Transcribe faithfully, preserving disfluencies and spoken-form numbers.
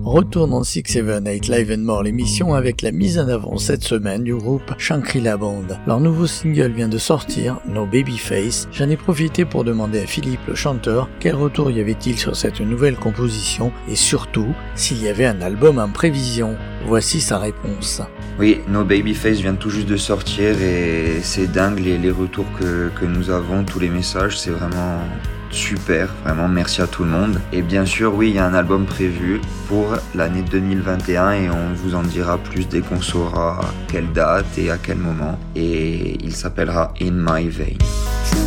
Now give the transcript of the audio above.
Retour dans six seven eight Live and More, l'émission avec la mise en avant cette semaine du groupe Shangri-La Band. Leur nouveau single vient de sortir, No Babyface. J'en ai profité pour demander à Philippe le chanteur quel retour y avait-il sur cette nouvelle composition et surtout s'il y avait un album en prévision. Voici sa réponse. Oui, No Babyface vient tout juste de sortir et c'est dingue les, les retours que, que nous avons, tous les messages, c'est vraiment super, vraiment merci à tout le monde. Et bien sûr, oui, il y a un album prévu pour l'année deux mille vingt et un et on vous en dira plus dès qu'on saura quelle date et à quel moment. Et il s'appellera In My Vein.